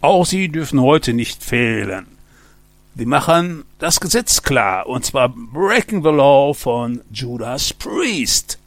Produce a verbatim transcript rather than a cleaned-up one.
Auch sie dürfen heute nicht fehlen. Wir machen das Gesetz klar, und zwar Breaking the Law von Judas Priest.